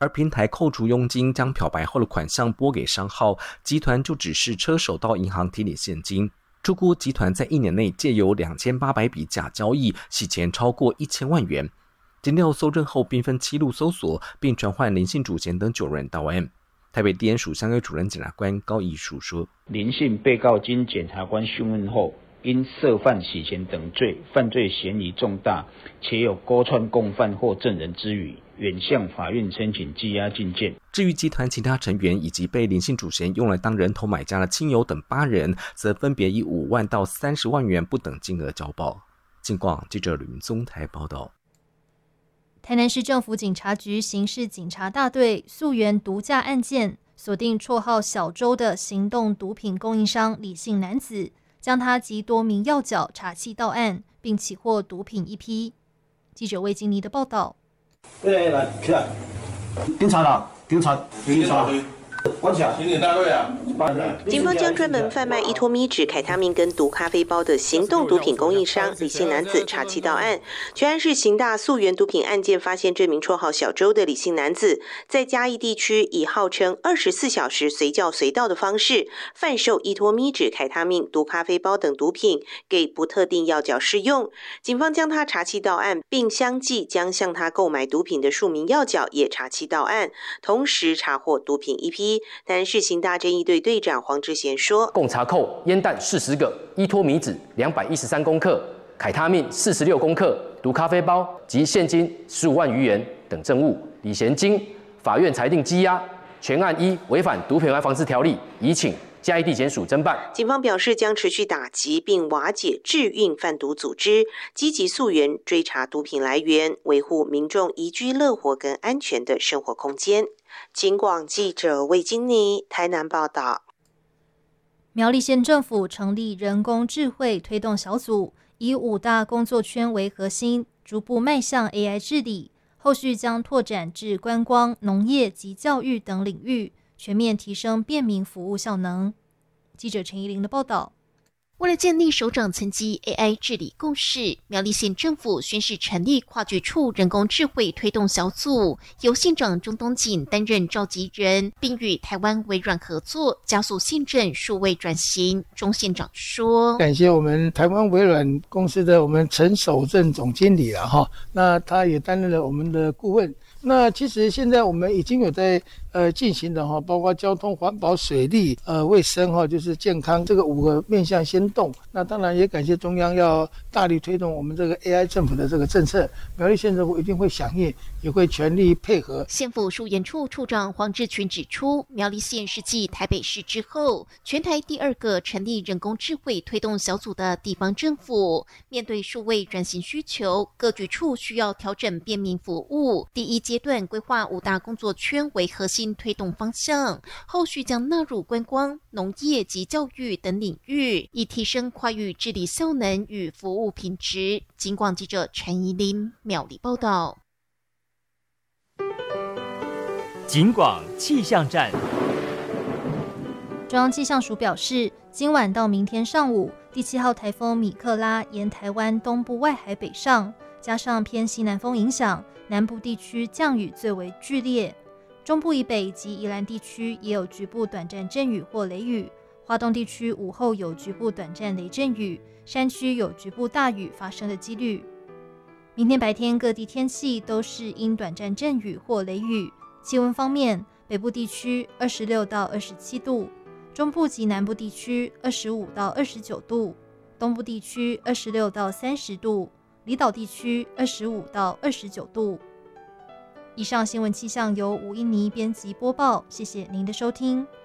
而平台扣除佣金，将漂白后的款项拨给商号，集团就指示车手到银行提领现金。初估集团在1年内借由2800笔假交易洗钱超过1000万元。检调搜证后，并分7路搜索，并传唤林姓主嫌等9人到案。台北地检署相关主任检察官高义书说： 林姓被告经检察官讯问后，因涉犯洗钱等罪，犯罪嫌疑重大，且有勾串共犯或证人之余，原向法院申请羁押禁见。 至于集团其他成员以及被林姓主嫌用来当人头买家的亲友等8人，则分别以5万到30万元不等金额交保。警广记者吕明宗台报道。 台南市政府警察局刑事警察大队溯源毒驾案件，锁定绰号小周的行动毒品供应商李姓男子，将他及多名要角查缉到案，并起获毒品1批。记者魏金妮的报道。 来，起来，警察啦，警察，关起来，刑警大队啊！ 警方将专门贩卖依托咪酯、凯他命跟毒咖啡包的行动毒品供应商李姓男子查缉到案。全案是刑大溯源毒品案件，发现这名绰号小周的李姓男子，在嘉义地区以号称24小时随叫随到的方式，贩售依托咪酯、凯他命、毒咖啡包等毒品给不特定要角适用。警方将他查缉到案，并相继将向他购买毒品的数名要角也查缉到案，同时查获毒品1批。台南市刑大侦缉队队长黄志贤说， 共查扣烟弹40个，依托米酯213公克，凯他命46公克，毒咖啡包及现金15万余元等证物。李贤经法院裁定羁押，全案依违反毒品外防治条例，移请嘉义地检署侦办。 警方表示，将持续打击并瓦解制运贩毒组织，积极溯源追查毒品来源，维护民众宜居乐活跟安全的生活空间。警广记者魏金妮台南报道。 苗栗县政府成立人工智慧推动小组，以5大工作圈为核心，逐步迈向 AI 治理，后续将拓展至观光、农业及教育等领域，全面提升便民服务效能。记者陈怡玲的报道。 为了建立首长层级 AI 治理共识，苗栗县政府宣示成立跨局处人工智慧推动小组，由县长钟东锦担任召集人，并与台湾微软合作，加速县政数位转型。钟县长说： 感谢我们台湾微软公司的我们陈守正总经理了哈，那他也担任了我们的顾问。那其实现在我们已经有在进行的哈，包括交通、环保、水利、卫生哈，就是健康这个5个面向先动。那当然也感谢中央要大力推动我们这个 AI 政府的这个政策，苗栗县政府一定会响应，也会全力配合。 县府数研处处长黄志群指出，苗栗县是继台北市之后，全台第2个成立人工智慧推动小组的地方政府。面对数位转型需求，各局处需要调整便民服务。第1阶段规划5大工作圈为核心推动方向，后续将纳入观光、农业及教育等领域，以提升跨域治理效能与服务品质。警广记者陈怡琳苗栗报道。 警广气象站。 中央气象署表示，今晚到明天上午，第7号台风米克拉沿台湾东部外海北上，加上偏西南风影响，南部地区降雨最为剧烈，中部以北及宜兰地区也有局部短暂阵雨或雷雨，花东地区午后有局部短暂雷阵雨，山区有局部大雨发生的几率。明天白天各地天气都是因短暂阵雨或雷雨。气温方面，北部地区26到27度，中部及南部地区25到29度，东部地区26到30度，离岛地区25到29度。以上新闻气象由吴英妮编辑播报，谢谢您的收听。